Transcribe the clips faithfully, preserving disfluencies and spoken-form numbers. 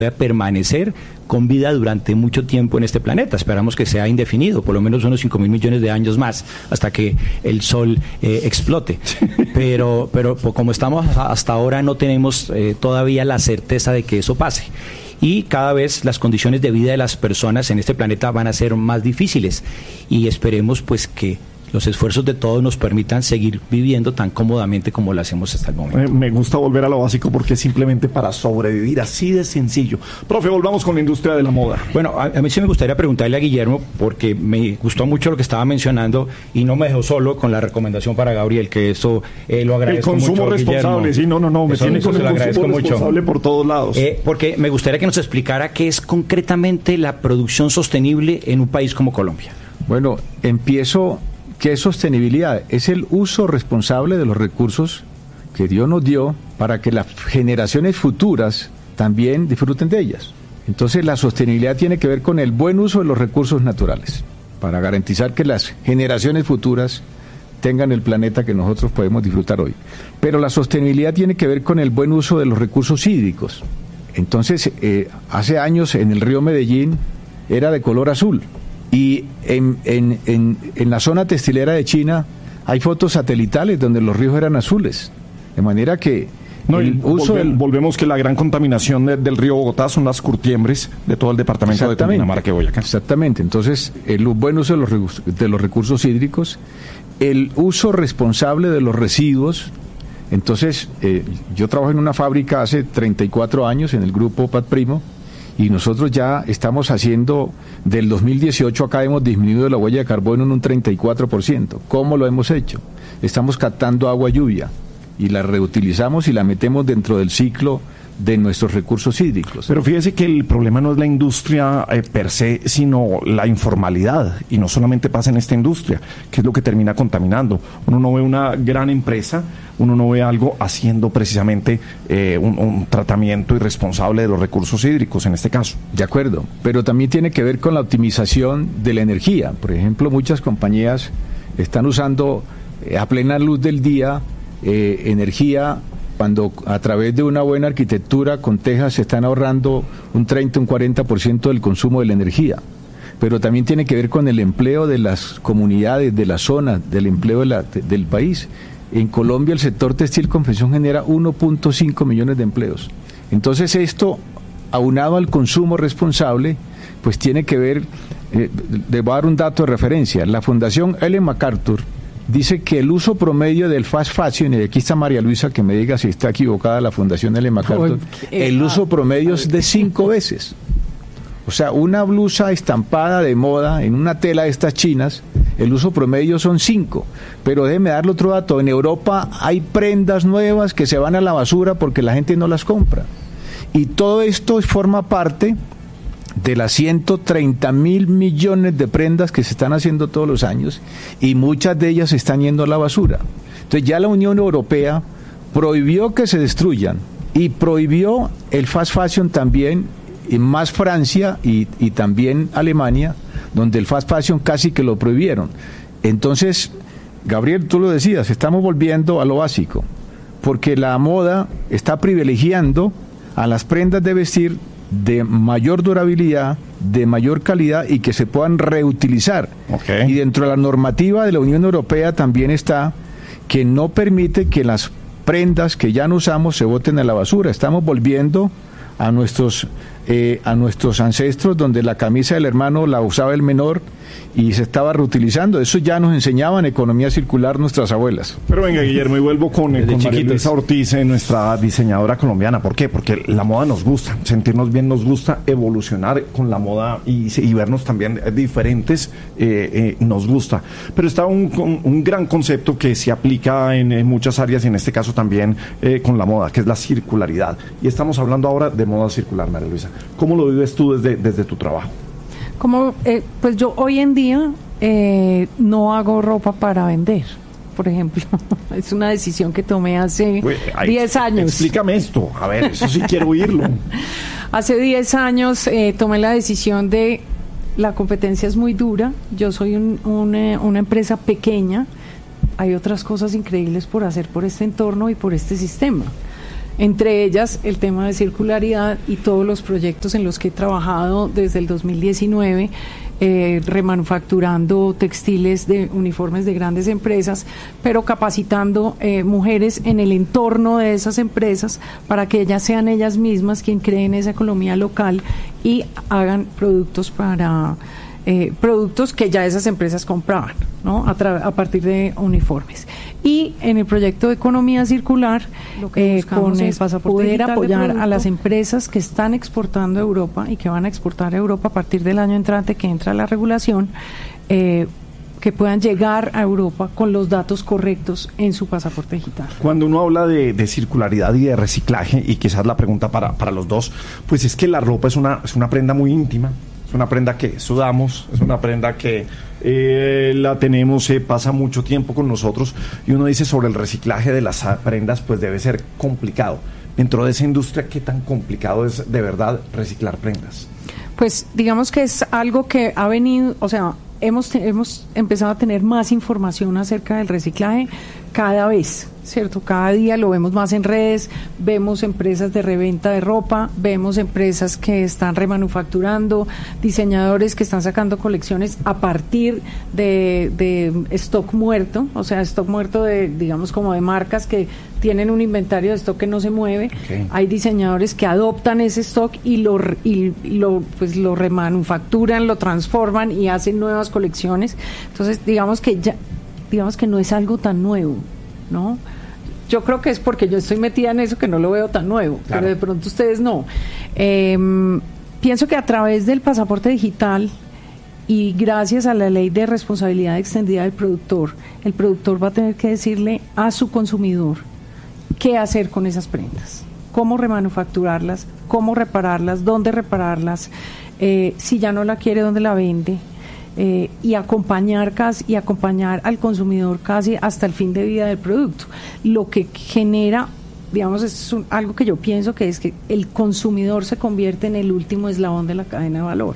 permanecer con vida durante mucho tiempo en este planeta. Esperamos que sea indefinido, por lo menos unos cinco mil millones de años más, hasta que el Sol eh, explote. Pero, pero como estamos hasta ahora, no tenemos eh, todavía la certeza de que eso pase. Y cada vez las condiciones de vida de las personas en este planeta van a ser más difíciles. Y esperemos pues que los esfuerzos de todos nos permitan seguir viviendo tan cómodamente como lo hacemos hasta el momento. Eh, me gusta volver a lo básico porque es simplemente para sobrevivir, así de sencillo. Profe, volvamos con la industria de la moda. Bueno, a, a mí sí me gustaría preguntarle a Guillermo, porque me gustó mucho lo que estaba mencionando y no me dejó solo con la recomendación para Gabriel, que eso eh, lo agradezco mucho. El consumo mucho, responsable, Guillermo. sí, no, no, no, me eso, tiene eso con el consumo responsable mucho. Por todos lados. Eh, porque me gustaría que nos explicara qué es concretamente la producción sostenible en un país como Colombia. Bueno, empiezo... ¿Qué es sostenibilidad? Es el uso responsable de los recursos que Dios nos dio para que las generaciones futuras también disfruten de ellas. Entonces la sostenibilidad tiene que ver con el buen uso de los recursos naturales, para garantizar que las generaciones futuras tengan el planeta que nosotros podemos disfrutar hoy. Pero la sostenibilidad tiene que ver con el buen uso de los recursos hídricos. Entonces, eh, hace años en el río Medellín era de color azul. Y en, en, en, en la zona textilera de China hay fotos satelitales donde los ríos eran azules. De manera que no, el uso volve, del... volvemos que la gran contaminación de, del río Bogotá son las curtiembres de todo el departamento de Cundinamarca y Boyacá. Exactamente. Entonces, el buen uso de los, de los recursos hídricos, el uso responsable de los residuos. Entonces, eh, yo trabajo en una fábrica hace treinta y cuatro años en el grupo Pat Primo, y nosotros ya estamos haciendo, del dos mil dieciocho acá hemos disminuido la huella de carbono en un treinta y cuatro por ciento. ¿Cómo lo hemos hecho? Estamos captando agua lluvia y la reutilizamos y la metemos dentro del ciclo de nuestros recursos hídricos. Pero fíjese que el problema no es la industria eh, per se, sino la informalidad, y no solamente pasa en esta industria, que es lo que termina contaminando. Uno no ve una gran empresa, uno no ve algo haciendo precisamente eh, un, un tratamiento irresponsable de los recursos hídricos en este caso. De acuerdo, pero también tiene que ver con la optimización de la energía. Por ejemplo, muchas compañías están usando eh, a plena luz del día eh, energía, cuando a través de una buena arquitectura con tejas se están ahorrando un treinta, un cuarenta por ciento del consumo de la energía. Pero también tiene que ver con el empleo de las comunidades, de las zonas, del empleo de la, de, del país. En Colombia el sector textil confección genera uno punto cinco millones de empleos. Entonces esto, aunado al consumo responsable, pues tiene que ver, eh, le voy a dar un dato de referencia. La Fundación Ellen MacArthur dice que el uso promedio del fast fashion, y aquí está María Luisa que me diga si está equivocada la Fundación Ellen MacArthur, el uso promedio es de cinco veces. O sea, una blusa estampada de moda en una tela de estas chinas, el uso promedio son cinco. Pero déjeme darle otro dato, en Europa hay prendas nuevas que se van a la basura porque la gente no las compra. Y todo esto forma parte de las ciento treinta mil millones de prendas que se están haciendo todos los años, y muchas de ellas están yendo a la basura. Entonces ya la Unión Europea prohibió que se destruyan y prohibió el fast fashion también, y más Francia y, y también Alemania, donde el fast fashion casi que lo prohibieron. Entonces, Gabriel, tú lo decías, estamos volviendo a lo básico, porque la moda está privilegiando a las prendas de vestir de mayor durabilidad, de mayor calidad y que se puedan reutilizar. Okay. Y dentro de la normativa de la Unión Europea también está que no permite que las prendas que ya no usamos se boten a la basura. Estamos volviendo a nuestros eh, a nuestros ancestros, donde la camisa del hermano la usaba el menor y se estaba reutilizando. Eso ya nos enseñaban economía circular nuestras abuelas. Pero venga, Guillermo, y vuelvo con, eh, con María Luisa Ortiz, eh, nuestra diseñadora colombiana. ¿Por qué? Porque la moda nos gusta, sentirnos bien nos gusta, evolucionar con la moda y, y vernos también diferentes eh, eh, nos gusta. Pero está un, un gran concepto que se aplica en, en muchas áreas, y en este caso también eh, con la moda, que es la circularidad. Y estamos hablando ahora de moda circular, María Luisa. ¿Cómo lo vives tú desde, desde tu trabajo? Como, eh, pues yo hoy en día eh, no hago ropa para vender, por ejemplo. Es una decisión que tomé hace diez años. Explícame esto, a ver, eso sí quiero oírlo. Hace diez años eh, tomé la decisión de, la competencia es muy dura, yo soy un, un, eh, una empresa pequeña, hay otras cosas increíbles por hacer por este entorno y por este sistema. Entre ellas el tema de circularidad y todos los proyectos en los que he trabajado desde el dos mil diecinueve, eh, remanufacturando textiles de uniformes de grandes empresas, pero capacitando eh, mujeres en el entorno de esas empresas para que ellas sean ellas mismas quien creen esa economía local y hagan productos para eh, productos que ya esas empresas compraban, ¿no? A, tra- a partir de uniformes. Y en el proyecto de economía circular, lo que eh, con el pasaporte poder apoyar a las empresas que están exportando a Europa y que van a exportar a Europa a partir del año entrante que entra la regulación, eh, que puedan llegar a Europa con los datos correctos en su pasaporte digital. Cuando uno habla de, de circularidad y de reciclaje, y quizás la pregunta para, para los dos, pues es que la ropa es una, es una prenda muy íntima, es una prenda que sudamos, es una prenda que eh, la tenemos, eh, pasa mucho tiempo con nosotros, y uno dice sobre el reciclaje de las prendas, pues debe ser complicado. Dentro de esa industria, ¿qué tan complicado es de verdad reciclar prendas? Pues digamos que es algo que ha venido, o sea, hemos, hemos empezado a tener más información acerca del reciclaje cada vez, ¿cierto? Cada día lo vemos más en redes, vemos empresas de reventa de ropa, vemos empresas que están remanufacturando, diseñadores que están sacando colecciones a partir de, de stock muerto, o sea, stock muerto de, digamos, como de marcas que tienen un inventario de stock que no se mueve. Okay. Hay diseñadores que adoptan ese stock y lo, y, y lo, pues lo remanufacturan, lo transforman y hacen nuevas colecciones. Entonces, digamos que ya digamos que no es algo tan nuevo, ¿no? Yo creo que es porque yo estoy metida en eso que no lo veo tan nuevo, claro. Pero de pronto ustedes no. Eh, pienso que a través del pasaporte digital y gracias a la ley de responsabilidad extendida del productor, el productor va a tener que decirle a su consumidor qué hacer con esas prendas, cómo remanufacturarlas, cómo repararlas, dónde repararlas, eh, si ya no la quiere, dónde la vende. Eh, y acompañar casi y acompañar al consumidor casi hasta el fin de vida del producto, lo que genera, digamos, es un, algo que yo pienso que es que el consumidor se convierte en el último eslabón de la cadena de valor.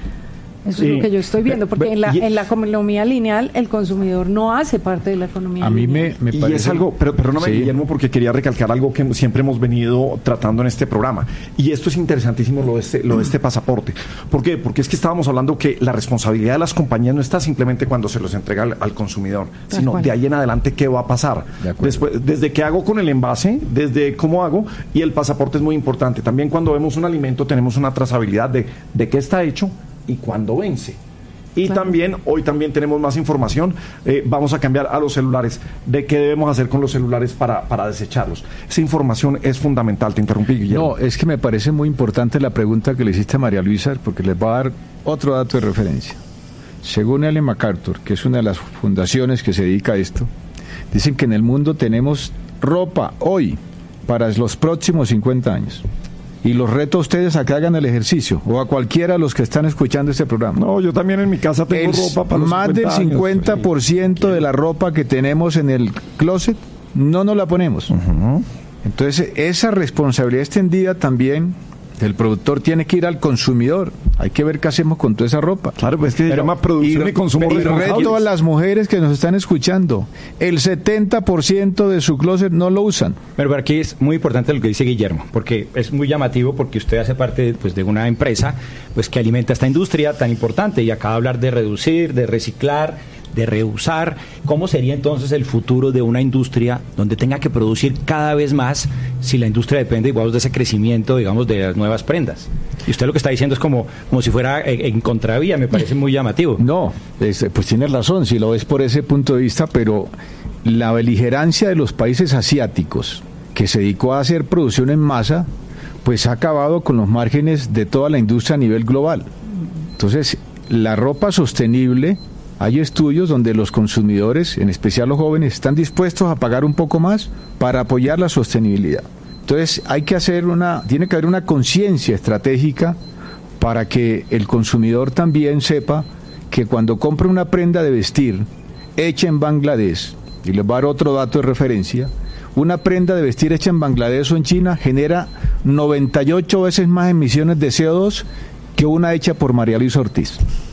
Eso sí. Es lo que yo estoy viendo, porque en la, en la economía lineal el consumidor no hace parte de la economía a lineal. A mí me, me parece... Y es algo, pero perdóname, sí. Guillermo, porque quería recalcar algo que siempre hemos venido tratando en este programa. Y esto es interesantísimo, lo de este, lo de este pasaporte. ¿Por qué? Porque es que estábamos hablando que la responsabilidad de las compañías no está simplemente cuando se los entrega al, al consumidor, de sino acuerdo. De ahí en adelante qué va a pasar. De Después, desde qué hago con el envase, desde cómo hago, y el pasaporte es muy importante. También cuando vemos un alimento tenemos una trazabilidad de, de qué está hecho y cuándo vence. Y claro. También, hoy también tenemos más información, eh, vamos a cambiar a los celulares, de qué debemos hacer con los celulares para, para desecharlos. Esa información es fundamental. Te interrumpí, Guillermo. No, es que me parece muy importante la pregunta que le hiciste a María Luisa, porque les voy a dar otro dato de referencia. Según Ellen MacArthur, que es una de las fundaciones que se dedica a esto, dicen que en el mundo tenemos ropa hoy para los próximos cincuenta años. Y los reto a ustedes a que hagan el ejercicio, o a cualquiera de los que están escuchando este programa. No, yo también en mi casa tengo el, ropa para los más del cincuenta por ciento de la ropa que tenemos en el closet no nos la ponemos. Uh-huh. Entonces, esa responsabilidad extendida también el productor tiene que ir al consumidor. Hay que ver qué hacemos con toda esa ropa. Claro, pues es que se llama producción y, y consumo responsable. Y reto a las mujeres que nos están escuchando. El setenta por ciento de su closet no lo usan. Pero aquí es muy importante lo que dice Guillermo, porque es muy llamativo, porque usted hace parte pues, de una empresa pues que alimenta esta industria tan importante, y acaba de hablar de reducir, de reciclar, de reusar. ¿Cómo sería entonces el futuro de una industria donde tenga que producir cada vez más si la industria depende igual de ese crecimiento, digamos, de las nuevas prendas? Y usted lo que está diciendo es como, como si fuera en, en contravía, me parece muy llamativo. No, es, pues tienes razón, si lo ves por ese punto de vista, pero la beligerancia de los países asiáticos, que se dedicó a hacer producción en masa, pues ha acabado con los márgenes de toda la industria a nivel global. Entonces, la ropa sostenible, hay estudios donde los consumidores, en especial los jóvenes, están dispuestos a pagar un poco más para apoyar la sostenibilidad. Entonces hay que hacer una, tiene que haber una conciencia estratégica para que el consumidor también sepa que cuando compra una prenda de vestir hecha en Bangladesh, y les voy a dar otro dato de referencia, una prenda de vestir hecha en Bangladesh o en China genera noventa y ocho veces más emisiones de C O dos que una hecha por María Luisa Ortiz.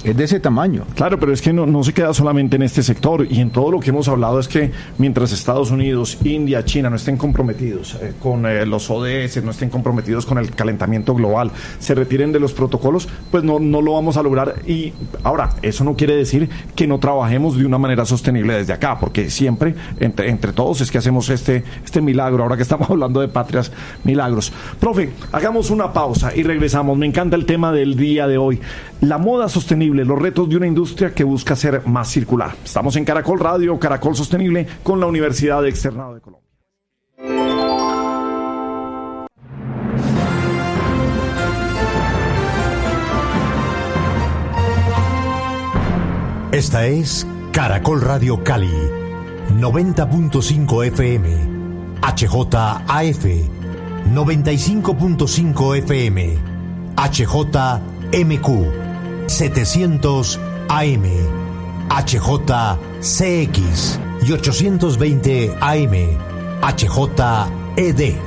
es de ese tamaño. Claro, pero es que no, no se queda solamente en este sector, y en todo lo que hemos hablado es que mientras Estados Unidos, India, China no estén comprometidos eh, con eh, los O D S, no estén comprometidos con el calentamiento global, se retiren de los protocolos, pues no, no lo vamos a lograr. Y ahora, eso no quiere decir que no trabajemos de una manera sostenible desde acá, porque siempre entre, entre todos es que hacemos este, este milagro, ahora que estamos hablando de patrias milagros. Profe, hagamos una pausa y regresamos. Me encanta el tema del día de hoy, la moda sostenible, los retos de una industria que busca ser más circular. Estamos en Caracol Radio, Caracol Sostenible, con la Universidad de Externado de Colombia. Esta es Caracol Radio Cali, noventa punto cinco F M, H J A F, noventa y cinco punto cinco F M, H J M Q, setecientos A M, H J C X y ochocientos veinte A M, H J E D.